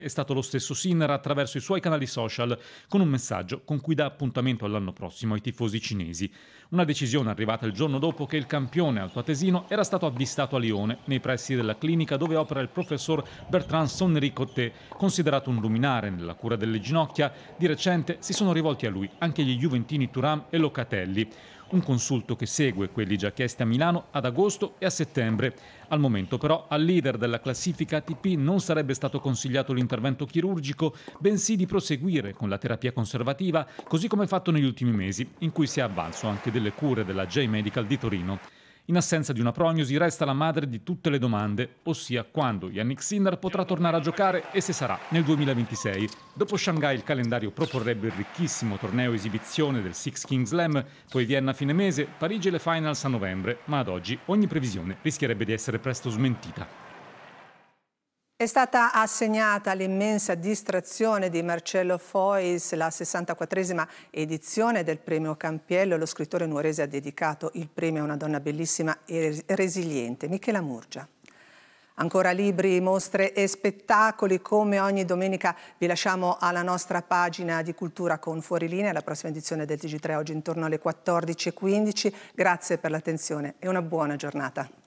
È stato lo stesso Sinner attraverso i suoi canali social, con un messaggio con cui dà appuntamento all'anno prossimo ai tifosi cinesi. Una decisione arrivata il giorno dopo che il campione altoatesino era stato avvistato a Lione, nei pressi della clinica dove opera il professor Bertrand Sonnery-Cottet, considerato un luminare nella cura delle ginocchia. Di recente si sono rivolti a lui anche gli juventini Thuram e Locatelli. Un consulto che segue quelli già chiesti a Milano ad agosto e a settembre. Al momento però al leader della classifica ATP non sarebbe stato consigliato l'intervento chirurgico, bensì di proseguire con la terapia conservativa, così come fatto negli ultimi mesi, in cui si è avvalso anche delle cure della J-Medical di Torino. In assenza di una prognosi resta la madre di tutte le domande, ossia quando Yannick Sinner potrà tornare a giocare e se sarà nel 2026. Dopo Shanghai il calendario proporrebbe il ricchissimo torneo esibizione del Six Kings Slam, poi Vienna a fine mese, Parigi e le finals a novembre, ma ad oggi ogni previsione rischierebbe di essere presto smentita. È stata assegnata l'immensa distrazione di Marcello Foïs, la 64esima edizione del premio Campiello. Lo scrittore nuorese ha dedicato il premio a una donna bellissima e resiliente, Michela Murgia. Ancora libri, mostre e spettacoli. Come ogni domenica vi lasciamo alla nostra pagina di cultura con Fuorilinea, la prossima edizione del TG3 oggi intorno alle 14:15. Grazie per l'attenzione e una buona giornata.